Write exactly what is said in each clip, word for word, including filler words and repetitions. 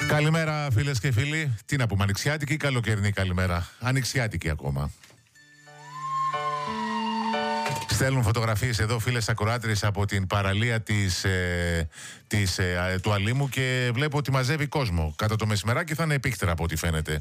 Καλημέρα φίλες και φίλοι. Τι να πούμε, ανοιξιάτικη ή καλοκαιρινή καλημέρα? Ανοιξιάτικη ακόμα. Στέλνουν φωτογραφίες εδώ φίλες ακροάτριες από την παραλία της, ε, της, ε, του Αλήμου και βλέπω ότι μαζεύει κόσμο. Κατά το μεσημεράκι θα είναι επίκτερα από ό,τι φαίνεται.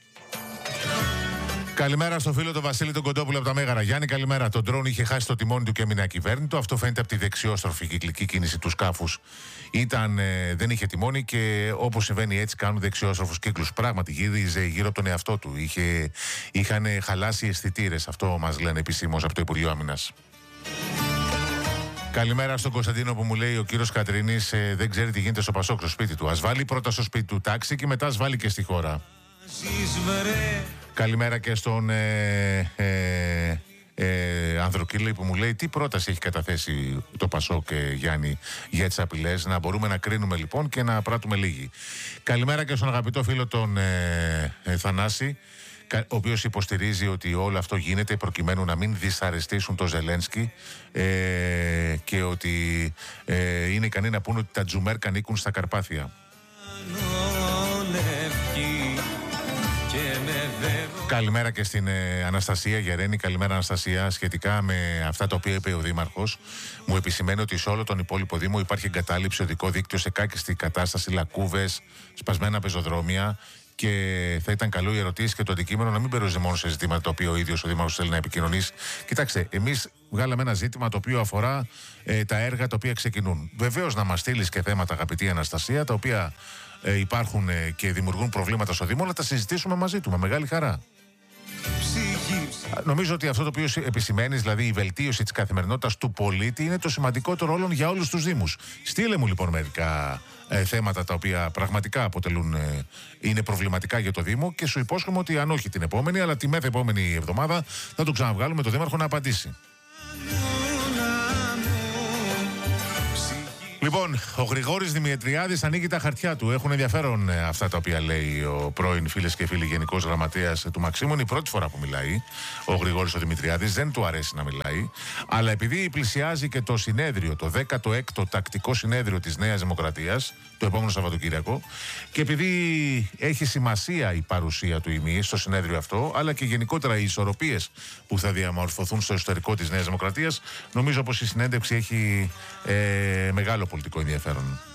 Καλημέρα στο φίλο τον Βασίλη τον Κοντόπουλο από τα Μέγαρα. Γιάννη, καλημέρα. Το ντρόουν είχε χάσει το τιμόνι του και έμεινε ακυβέρνητο. Αυτό φαίνεται από τη δεξιόστροφη κυκλική κίνηση του σκάφους. Ήταν, ε, δεν είχε τιμόνι και όπως συμβαίνει έτσι κάνουν δεξιόστροφους κύκλους. Πράγματι γύριζε γύρω από τον εαυτό του. Είχε, είχαν χαλάσει αισθητήρες. Αυτό μας λένε επισήμως από το Υπουργείο Άμυνας. Καλημέρα στον Κωνσταντίνο που μου λέει ο κύριος Κατρίνης ε, δεν ξέρει τι γίνεται στο Πασόκ στο σπίτι του. Ας βάλει πρώτα στο σπίτι του τάξη και μετά ας βάλει και στη χώρα. Καλημέρα και στον ε, ε, ε, Ανδροκύλη που μου λέει τι πρόταση έχει καταθέσει το Πασόκ, ε, Γιάννη, για τις απειλές. Να μπορούμε να κρίνουμε λοιπόν και να πράττουμε λίγοι. Καλημέρα και στον αγαπητό φίλο τον ε, ε, Θανάση, ο οποίος υποστηρίζει ότι όλο αυτό γίνεται προκειμένου να μην δυσαρεστήσουν το Ζελένσκι ε, και ότι ε, είναι ικανοί να πούν ότι τα Τζουμέρκα ανήκουν στα Καρπάθια. Καλημέρα και στην ε, Αναστασία Γερένη. Καλημέρα Αναστασία. Σχετικά με αυτά τα οποία είπε ο Δήμαρχος, μου επισημαίνει ότι σε όλο τον υπόλοιπο Δήμο υπάρχει εγκατάλειψη, οδικό δίκτυο σε κάκιστη κατάσταση, λακκούβες, σπασμένα πεζοδρόμια. Και θα ήταν καλό οι ερωτήσεις και το αντικείμενο να μην περιορίζει μόνο σε ζητήματα τα οποία ο ίδιος ο Δήμαρχος θέλει να επικοινωνήσει. Κοιτάξτε, εμείς βγάλαμε ένα ζήτημα το οποίο αφορά ε, τα έργα τα οποία ξεκινούν. Βεβαίως να μας στείλεις και θέματα, αγαπητή Αναστασία, τα οποία ε, υπάρχουν ε, και δημιουργούν προβλήματα στο Δήμο, να τα συζητήσουμε μαζί του με μεγάλη χαρά. Νομίζω ότι αυτό το οποίο επισημαίνεις, δηλαδή η βελτίωση της καθημερινότητας του πολίτη, είναι το σημαντικότερο όλων για όλους τους Δήμους. Στείλε μου λοιπόν μερικά ε, θέματα τα οποία πραγματικά αποτελούν, ε, είναι προβληματικά για το Δήμο και σου υπόσχομαι ότι αν όχι την επόμενη, αλλά τη μέθε επόμενη εβδομάδα θα το ξαναβγάλουμε το Δήμαρχο να απαντήσει. Λοιπόν, ο Γρηγόρης Δημητριάδης ανοίγει τα χαρτιά του. Έχουν ενδιαφέρον ε, αυτά τα οποία λέει ο πρώην φίλες και φίλοι Γενικός Γραμματέας του Μαξίμου. Είναι η πρώτη φορά που μιλάει ο Γρηγόρης ο Δημητριάδης. Δεν του αρέσει να μιλάει. Αλλά επειδή πλησιάζει και το συνέδριο, το δέκατο έκτο τακτικό συνέδριο της Νέας Δημοκρατίας, το επόμενο Σαββατοκύριακο, και επειδή έχει σημασία η παρουσία του ημί στο συνέδριο αυτό, αλλά και γενικότερα οι ισορροπίες που θα διαμορφωθούν στο εσωτερικό της Νέας Δημοκρατίας, νομίζω πως η συνέντευξη έχει ε, μεγάλο πολιτικό ενδιαφέρον.